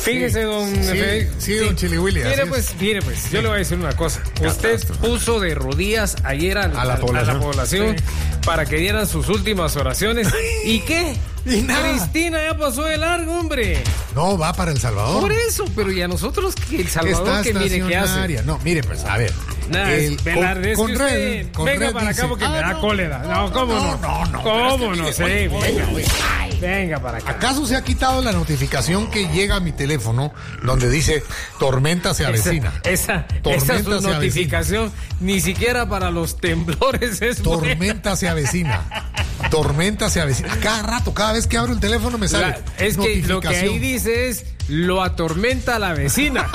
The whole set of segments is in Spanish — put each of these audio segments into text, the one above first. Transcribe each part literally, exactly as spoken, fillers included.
Fíjese, don Sí, Fede, sí, don Chili Willy. Mire así pues, es. mire pues, yo le voy a decir una cosa. Usted puso de rodillas ayer a, A la a- población. a la población Sí. para que dieran sus últimas oraciones. ¿Y qué? Y nada. Cristina ya pasó de largo, hombre. No, va para El Salvador. Por eso, pero y a nosotros que El Salvador, Está que mire qué hace. estacionaria. No, mire, pues, a ver. Nada, El- Velarde, es con que usted red, con venga red para acá dice, porque ah, me da no, cólera. No, ¿cómo no? no, no, ¿Cómo pero no? es que, Sí, oye, venga. oye, Venga para acá. ¿Acaso se ha quitado la notificación que llega a mi teléfono donde dice tormenta se avecina? Esa, esa, Tormenta esa su se notificación ni siquiera para los temblores es buena. Tormenta se avecina. Tormenta se avecina. Cada rato, cada vez que abro el teléfono me sale La- es que lo que ahí dice es lo atormenta la vecina.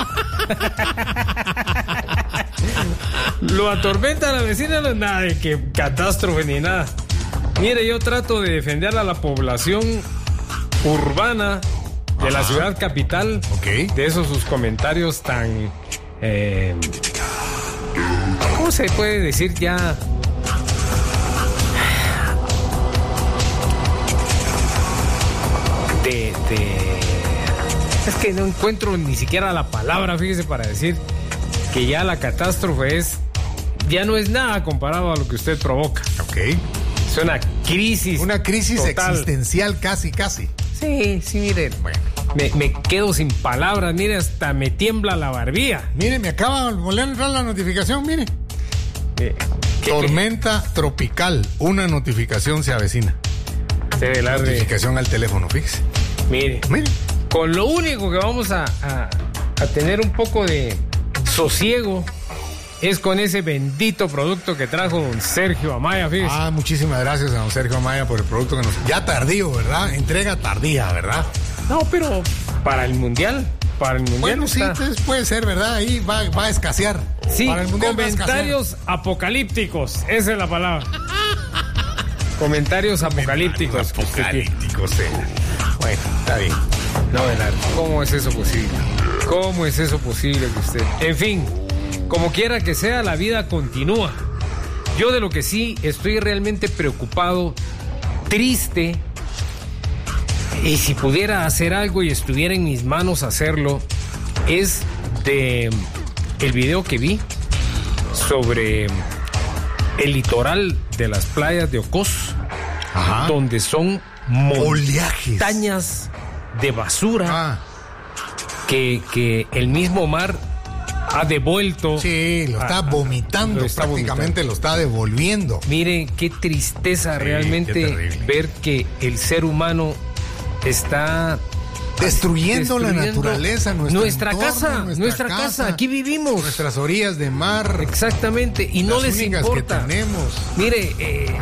Lo atormenta la vecina, no es nada de que catástrofe ni nada. Mire, yo trato de defender a la población urbana de Ajá. la ciudad capital, Ok. de esos sus comentarios tan eh, ¿cómo se puede decir ya? De, de es que no encuentro ni siquiera la palabra, fíjese, para decir que ya la catástrofe es ya no es nada comparado a lo que usted provoca. Ok. Es una crisis. Una crisis total. existencial casi, casi. Sí, sí, mire. Bueno. Me, me quedo sin palabras, mire, hasta me tiembla la barbilla. Mire, me acaba de volver a entrar la notificación, mire. Eh, ¿qué- Tormenta tropical. Una notificación se avecina. qué- de la de- Notificación al teléfono, fíjese. Mire, Mire. con lo único que vamos a, a, a tener un poco de sosiego es con ese bendito producto que trajo don Sergio Amaya, fíjese. Ah, muchísimas gracias a don Sergio Amaya por el producto que nos... Ya tardío, ¿verdad? Entrega tardía, ¿verdad? No, pero para el mundial, para el mundial Bueno, sí, está. pues, puede ser, ¿verdad? Ahí va, va a escasear. Sí, Para el mundial va a escasear. comentarios apocalípticos, esa es la palabra. Comentarios apocalípticos. que usted tiene. Apocalíptico, sí. Bueno, está bien. No, Velarde, ¿cómo es eso posible? ¿Cómo es eso posible que usted? En fin, como quiera que sea, la vida continúa. Yo de lo que sí estoy realmente preocupado, triste, y si pudiera hacer algo y estuviera en mis manos hacerlo, es de el video que vi sobre el litoral de las playas de Ocos, Ajá. donde son Oleajes. montañas de basura Ah, que, que el mismo mar ha devuelto. sí, lo está Ah, vomitando, lo está prácticamente lo está devolviendo. Miren qué tristeza Sí, realmente qué terrible. ver que el ser humano está Destruyendo, la destruyendo naturaleza, nuestro nuestra entorno, casa, nuestra, casa, aquí vivimos. Nuestras orillas de mar. Exactamente, y no las les únicas importa. que tenemos. Mire, eh,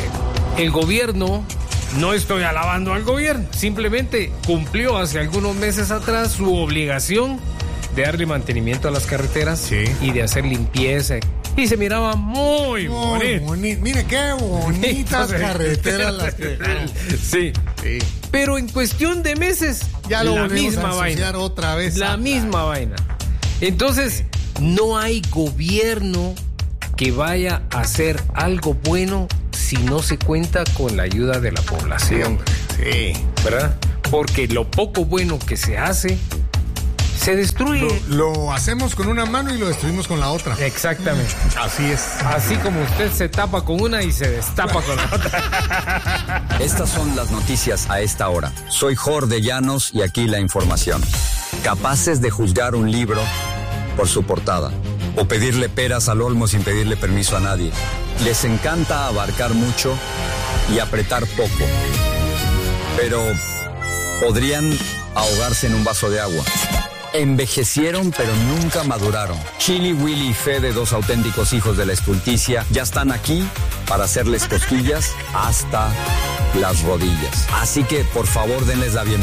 el gobierno, no estoy alabando al gobierno, simplemente cumplió hace algunos meses atrás su obligación de darle mantenimiento a las carreteras, Sí. y de hacer limpieza. Y se miraba muy, Muy bonito. boni- Mire qué bonitas Entonces, carreteras las que... Sí. Sí. Pero en cuestión de meses, Ya lo la volvemos misma a vaina. ensuciar otra vez. La misma vaina. Entonces, no hay gobierno que vaya a hacer algo bueno si no se cuenta con la ayuda de la población, Sí. ¿verdad? Porque lo poco bueno que se hace, se destruye. Lo, lo hacemos con una mano y lo destruimos con la otra. Exactamente. Así es. Así como usted se tapa con una y se destapa con la otra. Estas son las noticias a esta hora. Soy Jorge Llanos y aquí la información. Capaces de juzgar un libro por su portada o pedirle peras al olmo sin pedirle permiso a nadie. Les encanta abarcar mucho y apretar poco. Pero podrían ahogarse en un vaso de agua. Envejecieron pero nunca maduraron. Chili, Willy y Fede, dos auténticos hijos de la estulticia, ya están aquí para hacerles cosquillas hasta las rodillas. Así que por favor denles la bienvenida.